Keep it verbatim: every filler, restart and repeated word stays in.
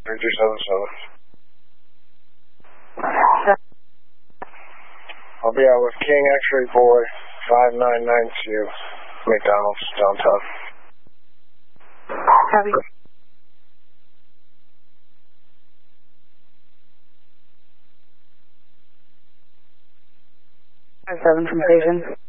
three two seven seven. I'll be out with King X-Ray Boy, five nine nine two, McDonald's, downtown. Copy. Seven from station.